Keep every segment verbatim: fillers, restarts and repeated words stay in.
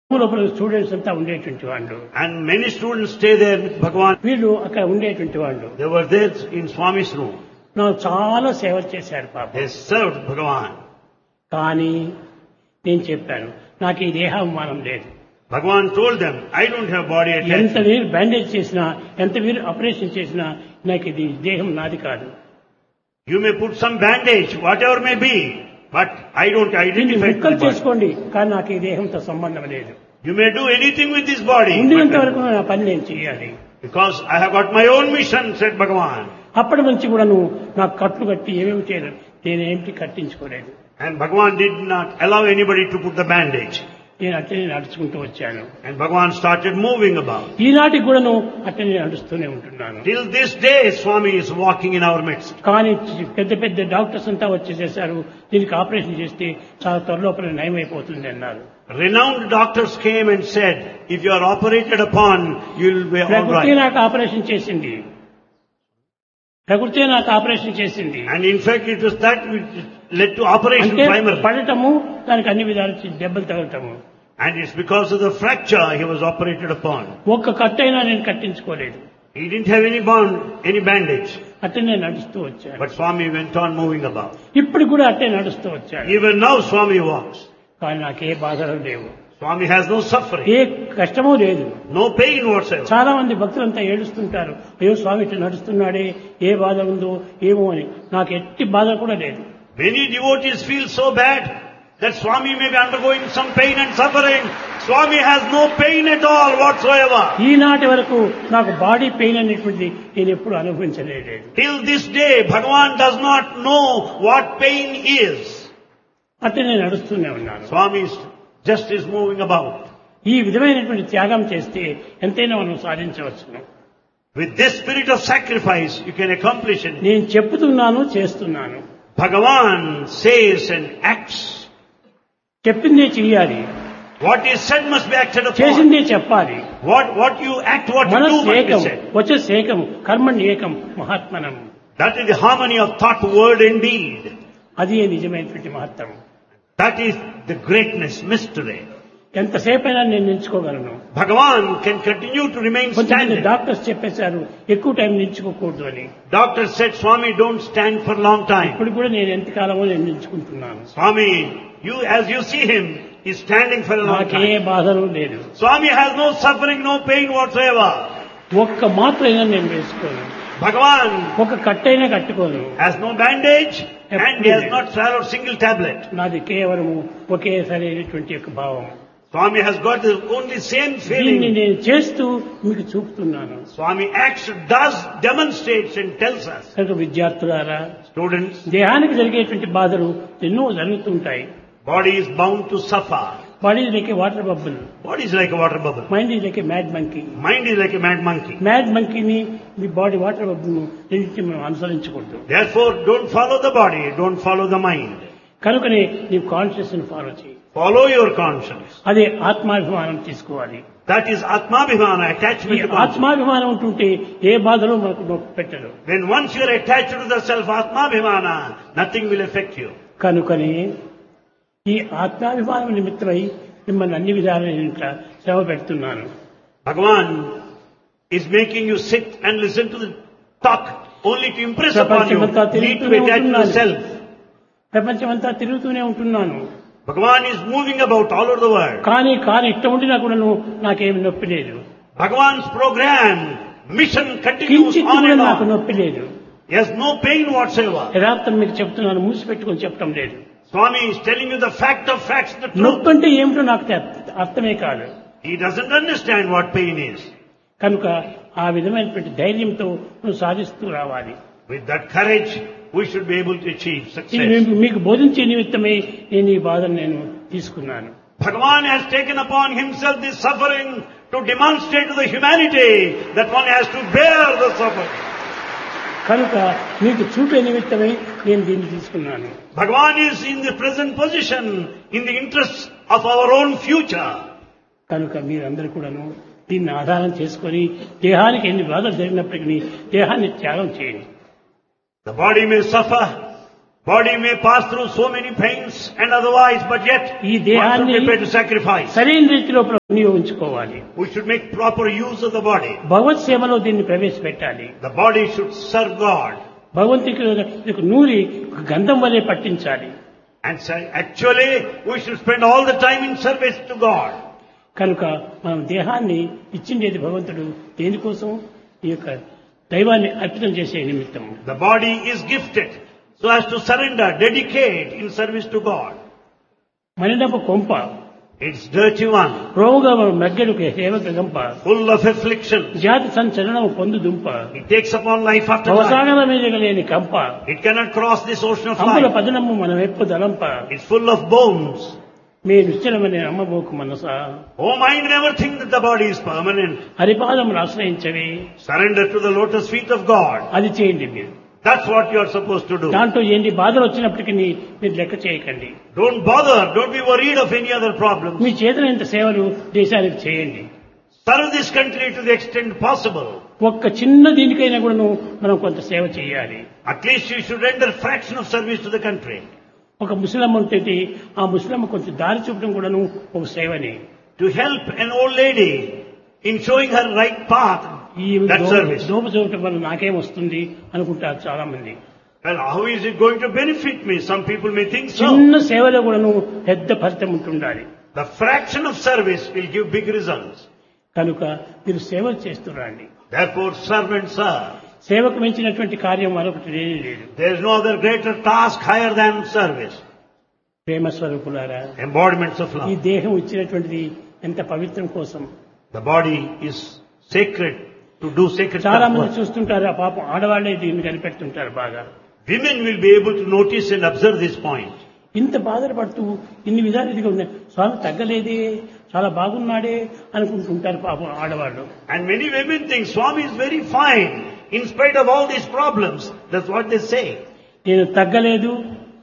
లోపల స్టూడెంట్స్ అంతా ఉండేటువంటి వాళ్ళు. And many students stay there with Bhagavan. వీళ్ళు అక్కడ ఉండేటువంటి వాళ్ళు. They were there in Swami's room. నాకు చాలా సేవ చేశారు పాప. They served Bhagavan. కానీ నేను చెప్పాను నాకు ఈ దేహాభిమానం లేదు. Bhagavan told them, I don't have body ఎంత attachment. వీరు బ్యాండేజ్ చేసినా ఎంత వీరు ఆపరేషన్ చేసినా నాకు ఇది దేహం నాది కాదు. You may put some bandage, whatever may be, but I don't దీన్ని identify with ముక్కలు the body. చేసుకోండి కానీ నాకు ఈ దేహంతో సంబంధం లేదు. You may do anything with this body, ఉండినంత but- వరకు నా పని నేను చేయాలి. because I have got my own mission, said Bhagavan. అప్పటి నుంచి కూడా నువ్వు నాకు కట్లు కట్టి ఏమేమి చేయలేదు నేనేమిటి కట్టించుకోలేదు. And Bhagavan did not allow anybody to put the bandage. నేను అట్లనే నడుచుకుంటూ వచ్చాను. And Bhagavan started moving about. ఈనాటికి కూడా నువ్వు అట్లనే నడుస్తూనే ఉంటున్నాను. Till this day, Swami is walking in our midst. కానీ పెద్ద పెద్ద డాక్టర్స్ అంతా వచ్చేసేసారు దీనికి ఆపరేషన్ చేస్తే చాలా త్వరలోపల నయమైపోతుంది అన్నారు. Renowned doctors came and said, if you are operated upon, you will be all ప్రకృతి right. నాకు ఆపరేషన్ చేసింది. ప్రకృతి నాకు ఆపరేషన్ చేసింది. And in fact, it was that which led to operation అంటే primarily. పడటము దానికి అన్ని విధాలు దెబ్బలు తగలటము. And it's because of the fracture he was operated upon. ఒక్క కట్టైనా నేను కట్టించుకోలేదు. He didn't have any bond, any bandage. అట్లనే నడుస్తూ వచ్చాను. But Swami went on moving about. ఇప్పుడు కూడా అట్లే నడుస్తూ వచ్చాను. Even now Swami walks. కానీ నాకు ఏ బాధలు లేవు. Swami has no suffering, ఏ కష్టమూ లేదు. no pain whatsoever. చాలా మంది భక్తులంతా ఏడుస్తుంటారు అయ్యో స్వామి ఇట్లా నడుస్తున్నాడే ఏ బాధ ఉందో ఏమో అని. నాకు ఎట్టి బాధ కూడా లేదు. Many devotees feel so bad that Swami may be undergoing some pain and suffering. Swami has no pain at all whatsoever. ఈనాటి వరకు నాకు బాడీ పెయిన్ అనేటువంటిది నేను ఎప్పుడు అనుభవించలేదు. Till this day, Bhagavan does not know what pain is. అట్లా నేను నడుస్తూనే ఉన్నాను. Swami is just is moving about. ఈ విధమైనటువంటి త్యాగం చేస్తే ఎంతైనా మనం సాధించవచ్చును. With this spirit of sacrifice, you can accomplish it. నేను చెప్తున్నాను చేస్తున్నాను. Bhagavan says and acts. చెప్పిందే చెయ్యాలి. What is said must be acted upon. చేసిందే చెప్పాలి. What, what you act, what you do మనస్సు must be ఏకం said. వచ్చేసి ఏకం కర్మణ్ ఏకం మహాత్మనం. That is the harmony of thought, word and deed. అది నిజమైనటువంటి మహత్వం. That is the greatness, mystery. ఎంతసేపైనా నేను నిల్చుకోగలను. Bhagavan can continue to remain కొంతమంది standing. డాక్టర్స్ చెప్పేశారు ఎక్కువ టైం నిల్చుకోకూడదు అని. Doctor said, Swami, don't stand for a long time. ఇప్పుడు కూడా నేను ఎంతకాలమో నేను నిల్చుకుంటున్నాను. Swami, you, as you see him, is standing for a long నాకే time. బాధలు లేదు. Swami has no suffering, no pain whatsoever. ఒక్క మాత్రైనా నేను వేసుకోను. Bhagavan ఒక కట్టైనా కట్టుకోను. has no bandage and he has not swallowed single tablet. నాది కేవలము ఒకేసారి అయినటువంటి యొక్క భావం. Swami has got the only same దీన్ని feeling. నేను చేస్తూ మీకు చూపుతున్నాను. Swami acts, does, demonstrates and tells us. కనుక విద్యార్థులారా Students, దేహానికి జరిగేటువంటి బాధలు ఎన్నో జరుగుతుంటాయి. body is bound to suffer. Body is like A water bubble. Body is like a water bubble. Mind is like A mad monkey. Mind is like a mad monkey. Mad మంకీని me body water bubble రెండింటిని మనం అనుసరించకూడదు. Therefore, don't follow the body, don't follow the mind. కనుకనే నీవు conscious ని follow చేయి. Follow your conscience. అదే ఆత్మాభిమానం తీసుకోవాలి. That is Atmabhimana, ఈ attachment to conscience. ఆత్మాభిమానం ఉంటుంటే ఏ బాధలు మనకు నొప్పి పెట్టరు. When once you are attached to the self Atmabhimana, nothing will affect you. కనుకనే ఈ ఆత్మాభిమానం నిమిత్తమై మిమ్మల్ని అన్ని విధాలుగా శ్రమ పెడుతున్నాను. Bhagavan is making you sit and listen to the talk only to impress upon you, need to be attached to the self. ప్రపంచమంతా తిరుగుతూనే ఉంటున్నాను. Bhagavan is moving about all over the world. కానీ కానీ ఇట్ట ఉండినా కూడా నాకేమి నొప్పి లేదు. Bhagavan's program, mission continues కించిత్ on కూడా and నాకు on. నొప్పి లేదు. He has no pain whatsoever. యథార్థం మీకు చెప్తున్నాను మూసిపెట్టుకొని చెప్పడం లేదు. Swami is telling you the fact of facts, the truth. నొప్పి అంటే ఏమిటో నాకు అర్థమే కాదు. He doesn't understand what pain is. కనుక ఆ విధమైనటువంటి ధైర్యంతో నువ్వు సాధిస్తూ రావాలి. With that courage, we should be able to achieve ఇది success. మీకు- మీకు బోధించే నిమిత్తమే నేను ఈ బాధను నేను తీసుకున్నాను. Bhagavan has taken upon himself this suffering to demonstrate to the humanity that one has to bear the suffering. కనుక మీకు చూపే నిమిత్తమై నేను దీన్ని తీసుకున్నాను. Bhagavan is in the present position in the interests of our own future. కనుక మీరందరూ కూడాను దీన్ని ఆధారం చేసుకొని దేహానికి ఎన్ని బాధలు జరిగినప్పటికీ దేహాన్ని త్యాగం చేయండి. The body may suffer, Body may pass through so many pains and otherwise, but yet ఈ one should దేహాన్ని prepare to sacrifice. సరైన రీతిలో వినియోగించుకోవాలి. We should make proper use of the body. భగవత్ సేవలో దీన్ని ప్రవేశపెట్టాలి. The body should serve God. భగవంతుడికి నూరి గంధం వలె పట్టించాలి. And so actually we should spend all the time in service to God. కనుక మనం దేహాన్ని ఇచ్చిండేది భగవంతుడు దేనికోసం? ఈ యొక్క దైవాన్ని అర్పితం చేసే నిమిత్తం. The body is gifted so as to surrender, dedicate in service to God. మనినపు కొంప, It's dirty one, రోగ మగ్గడు సేవక గంప, full of affliction. జాతి సంచలనం పొందు దుంప, It takes upon life after life. అవసాగల మీద లేని కంప, It cannot cross this ocean of అంపుల life. పదనము మన వెప్పు దలంప, It's full of bones. Me నిశ్చలమనే అమ్మబోకు Manasa, Oh mind, never think that the body is permanent. హరిపాదమును ఆశ్రయించవి, Surrender to the lotus feet of God. అది చేయండి మీరు. That's what you are supposed to do. దాంట్లో ఎన్ని బాధలు వచ్చినప్పటికీ మీరు లెక్క చేయకండి. Don't bother, don't be worried of any other problems. మీ చేతనంత సేవలు దేశానికి చేయండి. Serve this country to the extent possible. ఒక్క చిన్న దీనికైనా కూడాను మనం కొంత సేవ చేయాలి. At least you should render fraction of service to the country. ఒక ముస్లిం ఉంటే ఆ ముస్లిం కొంచెం దారి చూపడం కూడాను ఒక సేవనే. To help an old lady in showing her right path, ఈ that service. దోప చూపటం వల్ల నాకేం వస్తుంది అనుకుంటారు చాలా మంది. Well, how is it going to benefit me? Some people may think so. చిన్న సేవలో కూడాను పెద్ద ఫలితం ఉంటుండాలి. The fraction of service will give big results. కనుక మీరు సేవలు చేస్తురండి. Therefore, serve and serve. సేవకు మించినటువంటి కార్యం మరొకటి లేనే లేదు. There is no other greater task higher than service. ప్రేమ స్వరూపులారా, Embodiments of ఈ love. దేహం ఇచ్చినటువంటిది ఎంత పవిత్రం కోసం. The body is sacred to do sacred చాలా stuff. మంది చూస్తుంటారు, ఆ పాపం ఆడవాళ్లే దీన్ని కనిపెడుతుంటారు బాగా. Women will be able to notice and observe this point. ఇంత బాధపడుతూ ఇన్ని విధాలు ఇదిగా ఉన్నాయి, స్వామి తగ్గలేదే, చాలా బాగున్నాడే అనుకుంటుంటారు పాపం ఆడవాళ్ళు. And many women think Swami is very fine in spite of all these problems. That's what they say. నేను తగ్గలేదు,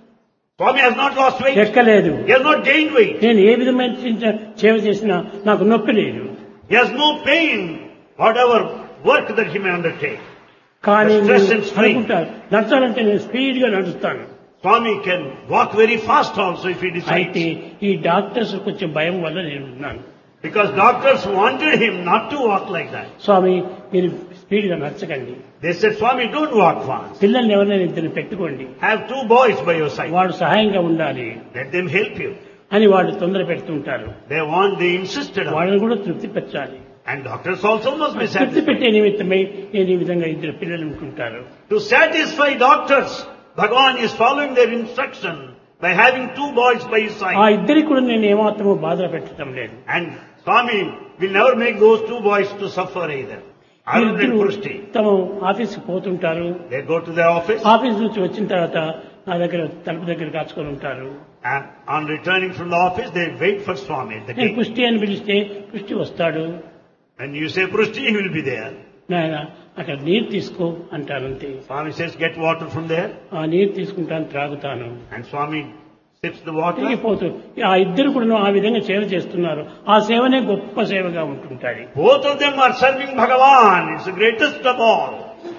Swami has not lost weight. ఎక్కలేదు, He has not gained weight. నేను ఏ విధమైన చిన్న సేవ చేసినా నాకు నొప్పి లేదు. He has no pain, whatever work that he may undertake. కానీ The stress and strain. అనుకుంటారు నడచాలంటే నేను స్పీడ్ గా నడుస్తాను. Swami can walk very fast also if he అయితే decides. ఈ డాక్టర్స్ కొంచెం భయం వల్ల నేను ఉన్నాను. Because doctors wanted him not to walk like that. స్వామి మీరు స్పీడ్ గా నడచకండి, They said, Swami, don't walk fast. పిల్లల్ని ఎవరైనా ఇద్దరు పెట్టుకోండి, Have two boys by your side. వాడు సహాయంగా ఉండాలి Let them help you. అని వాళ్ళు తొందర పెడుతుంటారు. They want, they insisted on it. వాళ్ళని కూడా తృప్తి పెట్టాలి. And doctors also must be తృప్తి satisfied. పెట్టే నిమిత్తమై నేను ఈ విధంగా ఇద్దరు పిల్లలు ఉంటుంటారు. To satisfy doctors, Bhagavan is following their instruction by having two boys by his ఆ side. ఇద్దరికి కూడా నేను ఏమాత్రమూ బాధ పెట్టడం లేదు. And Swami will never make those two boys to suffer either. Arun and వీరిద్దరూ Purushti. తమ ఆఫీస్కి పోతుంటారు. They go to their office. Office నుంచి వచ్చిన తర్వాత నా దగ్గర తలుపు దగ్గర కాచుకొని ఉంటారు. And on returning from the office, they wait for Swami at the నేను gate. పుష్టి అని పిలిస్తే పుష్టి వస్తాడు. When you say Purushti, he will be there. నాయన అక్కడ నీరు తీసుకో అంటానంతే. Swami says, get water from there. ఆ నీరు తీసుకుంటాను, త్రాగుతాను, And Swami sips the water. తిరిగిపోతూ ఆ ఇద్దరు కూడా ఆ విధంగా సేవ చేస్తున్నారు. ఆ సేవనే గొప్ప సేవగా ఉంటుంటాయి. Both of them are serving Bhagavan. It's the greatest of all.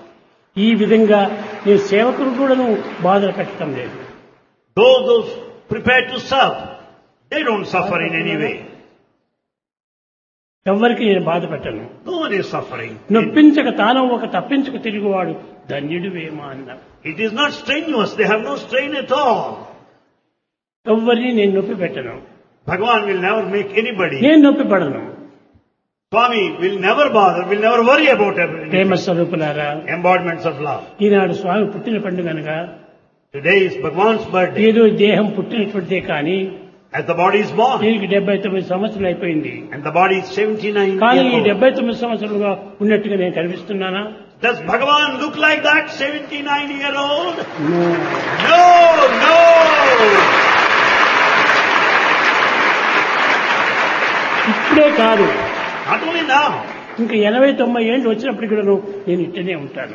ఈ విధంగా నేను సేవకులు కూడాను బాధలు పెట్టడం లేదు. Those, those prepared to serve, they don't suffer in any way. ఎవ్వరికి నేను బాధ పెట్టను. No one is suffering. నొప్పించక తాను ఒక తప్పించక తిరుగువాడు ధన్యుడు వేమ అన్నారు. It is not strenuous. They have no strain at all. ఎవ్వరిని నేను నొప్పి పెట్టను, Bhagavan will never make anybody. నేను నొప్పి పడను. Swami will never bother, will never worry about everything. ప్రేమ స్వరూపులారా, Embodiments of love. ఈనాడు స్వామి పుట్టిన పండుగ అనగా Today is Bhagavan's birthday. ఏదో దేహం పుట్టినటువంటిదే కానీ As the body is born. దీనికి డెబ్బై తొమ్మిది సంవత్సరాలు అయిపోయింది. And the body is seventy-nine కానీ years ఈ old. డెబ్బై తొమ్మిది సంవత్సరాలుగా ఉన్నట్టుగా నేను కనిపిస్తున్నానా? Does Bhagavan look like that seventy-nine year old? No. No, no. ఇప్పుడే కాదు, Not only now. ఇంకా ఎనభై తొంభై ఏళ్ళు వచ్చినప్పటికి కూడా నేను ఇట్టనే ఉంటాను.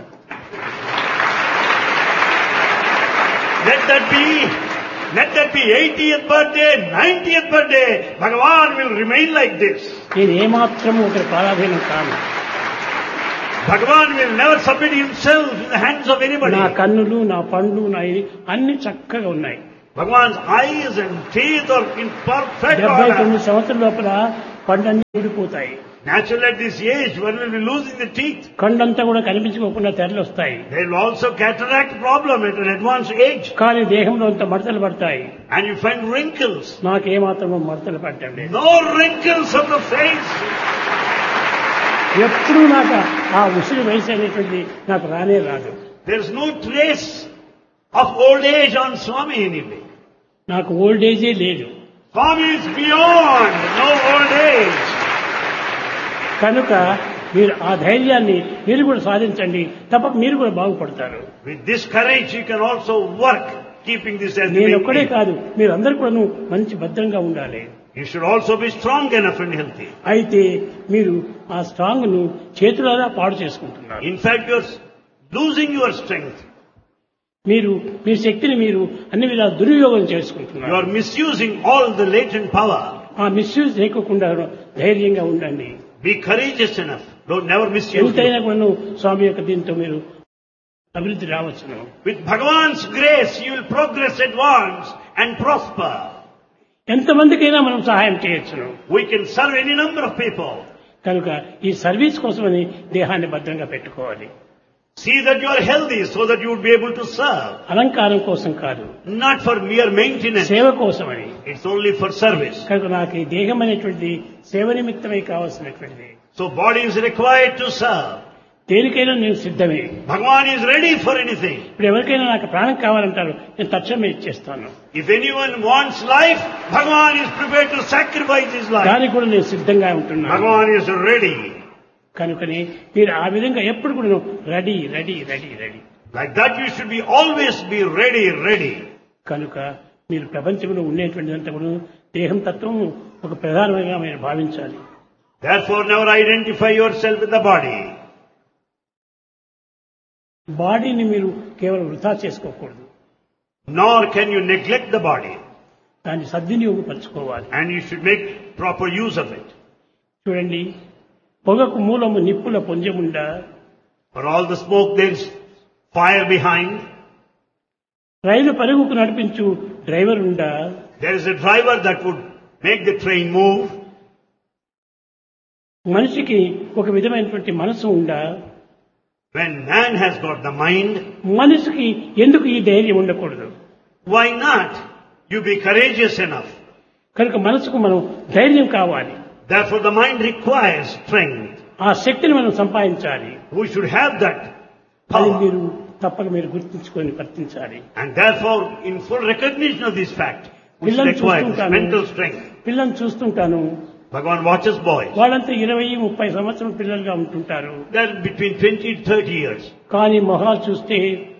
Let that be, let that be eightieth birthday, ninetieth birthday. Bhagavan will remain like this. నేను ఏమాత్రము ఒకరి పారాధీనం కాను. Bhagavan will never submit himself in the hands of anybody. నా కన్నులు నా పండ్లు నా ఇది అన్ని చక్కగా ఉన్నాయి. Bhagavan's eyes and teeth are in perfect డెబ్బై order. తొమ్మిది సంవత్సరాల లోపల పండ్లన్నీ ఊడిపోతాయి. Naturally at this age, one will be losing the teeth. కండంతా కూడా కనిపించుకోకుండా తెరలు వస్తాయి. There will also cataract problem at an advanced age. కానీ దేహంలో అంత మడతలు పడతాయి. And you find wrinkles. నాకేమాత్రమో మడతలు పడ్డం లేదు. No wrinkles of the face. ఎప్పుడూ నాకు ఆ ఉసిరి వయసు అనేటువంటి నాకు రానే రాదు. There is no trace of old age on Swami anyway. నాకు ఓల్డ్ ఏజే లేదు. Swami is beyond no old age. కనుక మీరు ఆ ధైర్యాన్ని మీరు కూడా సాధించండి, తప్పక మీరు కూడా బాగుపడతారు. With this courage you can also work keeping this as the నేను main ఒక్కడే aim. కాదు, మీరు అందరూ కూడా మంచి భద్రంగా ఉండాలి. You should also be strong enough and healthy. అయితే మీరు ఆ స్ట్రాంగ్ ను చేతులారా పాడు చేసుకుంటున్నారు. In fact, you are losing your strength. మీరు మీ శక్తిని మీరు అన్ని విధాలు దుర్వినియోగం You చేసుకుంటున్నారు. are misusing all the latent power. ఆ మిస్యూజ్ చేయకుండా ధైర్యంగా ఉండండి. Be courageous enough. Don't never misuse ఎంతైనా it. కూడా స్వామి యొక్క దీంతో మీరు అభివృద్ధి రావచ్చును. With Bhagavan's grace, you will progress, advance and prosper. ఎంతమందికైనా మనం సహాయం చేయొచ్చును. We can serve any number of people. కనుక ఈ సర్వీస్ కోసమని దేహాన్ని భద్రంగా పెట్టుకోవాలి. See that you are healthy so that you would be able to serve. అలంకారం కోసం కాదు, Not for mere maintenance. సేవ కోసమని. It's only for service. కనుక నాకు ఈ దేహం అనేటువంటిది సేవ నిమిత్తమై కావాల్సినటువంటిది. So body is required to serve. దేనికైనా నేను సిద్ధమే. Bhagavan is ready for anything. ఇప్పుడు ఎవరికైనా నాకు ప్రాణం కావాలంటారు, నేను తక్షణమే ఇచ్చేస్తాను. If anyone wants life, Bhagavan is prepared to sacrifice his life. దానికి కూడా నేను సిద్ధంగా ఉంటున్నాను. Bhagavan is ready. కనుకని మీరు ఆ విధంగా ఎప్పుడు కూడా ready ready ready ready. Like that you should be always be ready, ready. కనుక మీరు ప్రపంచంలో ఉండేటువంటిదంతా కూడా దేహం తత్వం ఒక ప్రధానంగా మీరు భావించాలి. Therefore never identify yourself with the body. బాడీని మీరు కేవలం వృధా చేసుకోకూడదు. Nor can you neglect the body. దాన్ని సద్వినియోగపరచుకోవాలి. And you should make proper use of it. చూడండి, పొగకు మూలము నిప్పుల పొంజముండా, For all the smoke there is fire behind. రైలు పరుగుకు నడిపించు డ్రైవర్ ఉండా, There is a driver that would make the train move. మనిషికి ఒక విధమైనటువంటి మనసు ఉండా, When man has got the mind, మనిషికి ఎందుకు ఈ ధైర్యం ఉండకూడదు? why not? You be courageous enough. కనుక మనసుకు మనం ధైర్యం కావాలి. Therefore the mind requires strength. ఆ శక్తిని మనం సంపాదించాలి. We should have that అది power. మీరు తప్పక మీరు గుర్తుంచుకొని వర్తించాలి. And therefore, in full recognition of this fact, we should పిల్లల్ని acquire this చూస్తుంటాను, mental strength. పిల్లల్ని చూస్తుంటాను, Bhagavan watches boys. వాళ్ళంతా ఇరవై ముప్పై సంవత్సరం పిల్లలుగా ఉంటుంటారు. They're between twenty to thirty years. కానీ మొహాలు చూస్తే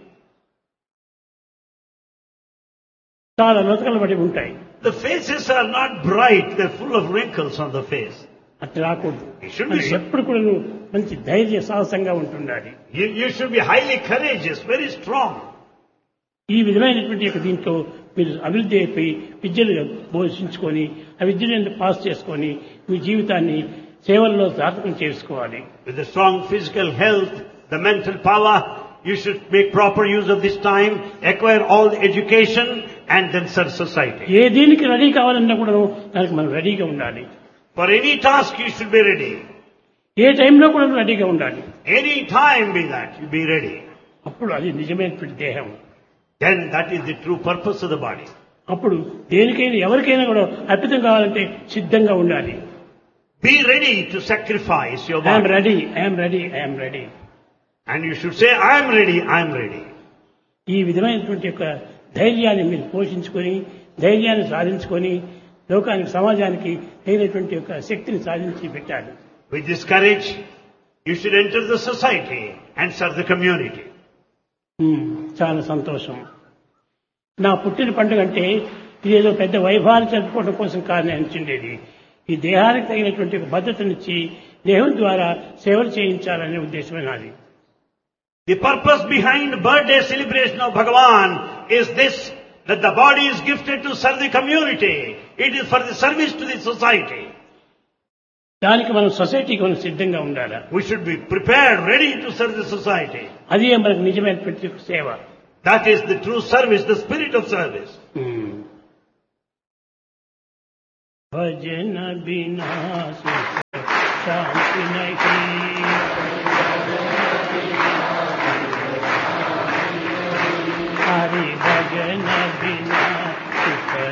చాలా లతకలు పడి ఉంటాయి. The faces are not bright, they're full of wrinkles on the face. అట్లా రాకూడదు. It should be మనం so. ఎప్పుడు కూడా నువ్వు మంచి ధైర్య సాహసంగా ఉంటుండాలి. You, you should be highly courageous, very strong. ఈ విధమైనటువంటి యొక్క దీంట్లో మీరు అభివృద్ధి అయిపోయి విద్యను బోధించుకొని ఆ విద్యను పాస్ చేసుకొని మీ జీవితాన్ని సేవల్లో సార్థకం చేసుకోవాలి. With the strong physical health, the mental power, you should make proper use of this time, acquire all the education and then serve society. ఏ దీనికి రెడీ కావాలన్నా కూడా దానికి మనం రెడీగా ఉండాలి. For any task you should be ready. ఏ టైంలో కూడా రెడీగా ఉండాలి. Any time be that, you be ready. అప్పుడు అది నిజమైనటువంటి దేహం. Then that is the true purpose of the body. అప్పుడు దేనికైనా ఎవరికైనా కూడా అర్పితం కావాలంటే సిద్ధంగా ఉండాలి. Be ready to sacrifice your I'm body. Ready I'm ready I'm ready. And you should say, I am ready, I am ready. ఈ విధమైనటువంటి యొక్క ధైర్యాన్ని మీరు పోషించుకొని ధైర్యాన్ని సాధించుకొని లోకానికి సమాజానికి తగినటువంటి యొక్క శక్తిని సాధించి పెట్టాలి. With this courage, you should enter the society and serve the community. ఉమ్, చాలా సంతోషం. నా పుట్టిన పండుగ అంటే ఇదేదో పెద్ద వైభవాన్ని జరుపుకోవడం కోసం కాదని అనిచిండేది. ఈ దేహానికి తగినటువంటి ఒక భద్రతనిచ్చి దేహం ద్వారా సేవలు చేయించాలనే ఉద్దేశమే నాది. The purpose behind birthday celebration of Bhagavan is this, that the body is gifted to serve the community. It is for the service to the society. దానికి మనం సొసైటీకి మనం సిద్ధంగా ఉండాలి. We should be prepared, ready to serve the society. అదే మనకు నిజమైనటువంటి సేవ. That is the true service, the spirit of service. భజన బినా సుఖ శాంతి నహీ